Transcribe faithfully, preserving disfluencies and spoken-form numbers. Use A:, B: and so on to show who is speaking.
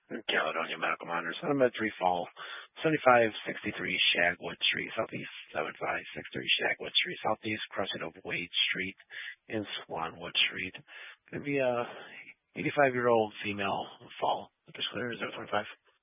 A: Caledonia Medical Monitors, Elementary Fall, seventy-five sixty-three Shagwood Street, Southeast, seventy-five sixty-three Shagwood Street, Southeast, crossing over Wade Street and Swanwood Street. Going to be a eighty-five-year-old female fall. Is clear? Is that twenty-five?